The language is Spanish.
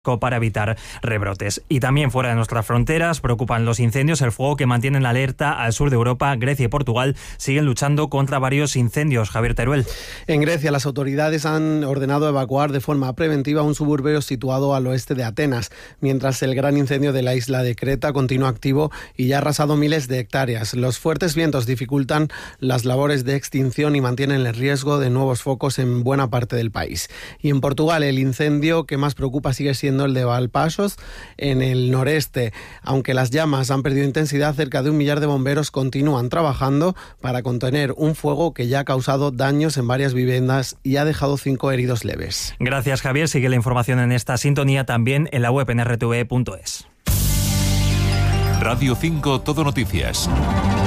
para evitar rebrotes. Y también fuera de nuestras fronteras preocupan los incendios. El fuego que mantiene en alerta al sur de Europa. Grecia y Portugal siguen luchando contra varios incendios. Javier Teruel. En Grecia, las autoridades han ordenado evacuar de forma preventiva un suburbio situado al oeste de Atenas, mientras el gran incendio de la isla de Creta continúa activo y ya ha arrasado miles de hectáreas. Los fuertes vientos dificultan las labores de extinción y mantienen el riesgo de nuevos focos en buena parte del país. Y en Portugal, el incendio que más preocupa sigue siendo el de Valpasos, en el noreste. Aunque las llamas han perdido intensidad, cerca de 1 millar de bomberos continúan trabajando para contener un fuego que ya ha causado daños en varias viviendas y ha dejado 5 heridos leves. Gracias, Javier. Sigue la información en esta sintonía también en la web en rtve.es. Radio 5 Todo Noticias.